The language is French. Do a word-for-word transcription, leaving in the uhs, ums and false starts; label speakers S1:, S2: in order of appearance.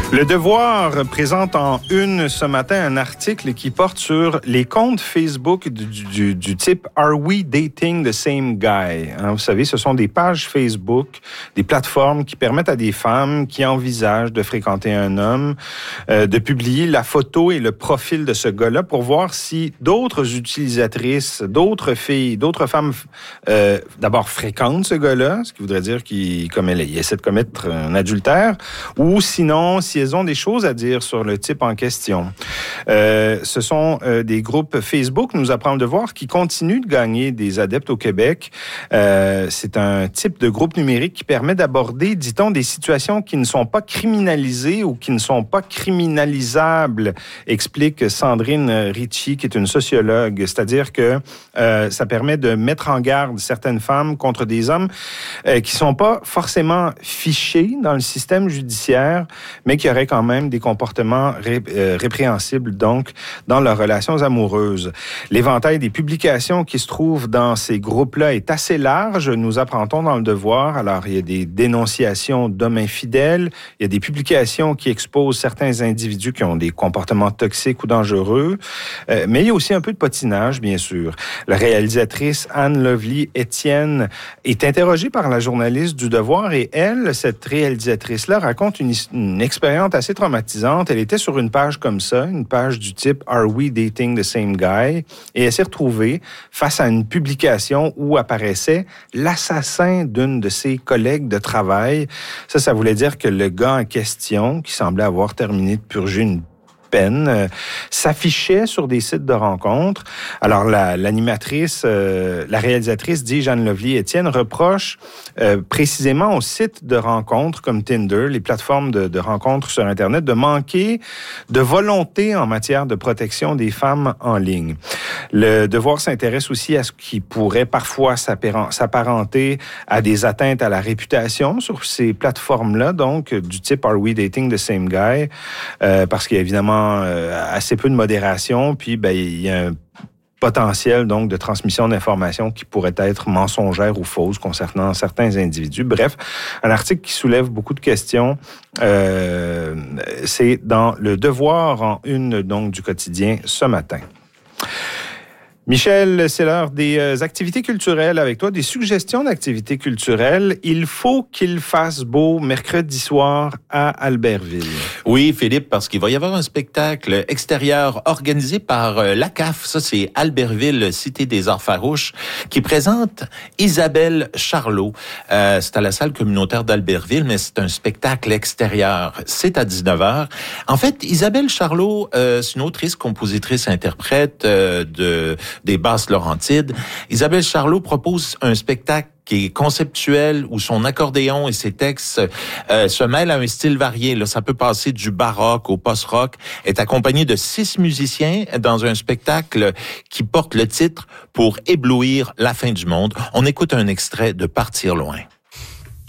S1: Le Devoir présente en une ce matin un article qui porte sur les comptes Facebook du, du, du type « Are we dating the same guy ?» hein, vous savez, ce sont des pages Facebook, des plateformes qui permettent à des femmes qui envisagent de fréquenter un homme euh, de publier la photo et le profil de ce gars-là pour voir si d'autres utilisatrices, d'autres filles, d'autres femmes euh, d'abord fréquentent ce gars-là, ce qui voudrait dire qu'il comme elle, il essaie de commettre un adultère, ou sinon, si elles ont des choses à dire sur le type en question. Euh, ce sont euh, des groupes Facebook, nous apprend le devoir, qui continuent de gagner des adeptes au Québec. Euh, c'est un type de groupe numérique qui permet d'aborder, dit-on, des situations qui ne sont pas criminalisées ou qui ne sont pas criminalisables, explique Sandrine Ritchie, qui est une sociologue. C'est-à-dire que euh, ça permet de mettre en garde certaines femmes contre des hommes euh, qui sont pas forcément fichés dans le système judiciaire, mais qui auraient quand même des comportements ré, euh, répréhensibles, donc, dans leurs relations amoureuses. L'éventail des publications qui se trouvent dans ces groupes-là est assez large, nous apprend-on dans le devoir. Alors, il y a des dénonciations d'hommes infidèles, il y a des publications qui exposent certains individus qui ont des comportements toxiques ou dangereux, euh, mais il y a aussi un peu de potinage, bien sûr. La réalisatrice Anne Lovely Étienne est interrogée par la journaliste du Devoir et elle, cette réalisatrice-là, raconte une, une expérience assez traumatisante. Elle était sur une page comme ça, une page du type « Are we dating the same guy ?» et elle s'est retrouvée face à une publication où apparaissait l'assassin d'une de ses collègues de travail. Ça, ça voulait dire que le gars en question, qui semblait avoir terminé de purger une peine, euh, s'affichait sur des sites de rencontres. Alors, la, l'animatrice, euh, la réalisatrice, dit Jeanne Lovely Étienne, reproche euh, précisément aux sites de rencontres comme Tinder, les plateformes de, de rencontres sur Internet, de manquer de volonté en matière de protection des femmes en ligne. Le Devoir s'intéresse aussi à ce qui pourrait parfois s'apparenter à des atteintes à la réputation sur ces plateformes-là, donc du type « Are we dating the same guy ?» euh, parce qu'il y a évidemment Euh, assez peu de modération, puis ben, il y a un potentiel donc de transmission d'informations qui pourraient être mensongères ou fausses concernant certains individus. Bref, un article qui soulève beaucoup de questions. Euh, c'est dans Le Devoir en une donc du quotidien ce matin. Michel, c'est l'heure des euh, activités culturelles avec toi, des suggestions d'activités culturelles. Il faut qu'il fasse beau mercredi soir à Albertville.
S2: Oui, Philippe, parce qu'il va y avoir un spectacle extérieur organisé par euh, l'A C A F, ça c'est Albertville, Cité des Arts Farouches, qui présente Isabelle Charlot. Euh, c'est à la salle communautaire d'Albertville, mais c'est un spectacle extérieur. C'est à dix-neuf heures. En fait, Isabelle Charlot, euh, c'est une autrice, compositrice, interprète euh, de des Basses-Laurentides. Isabelle Charlot propose un spectacle qui est conceptuel, où son accordéon et ses textes euh, se mêlent à un style varié. Là, ça peut passer du baroque au post-rock. Elle est accompagnée de six musiciens dans un spectacle qui porte le titre « Pour éblouir la fin du monde ». On écoute un extrait de « Partir loin ».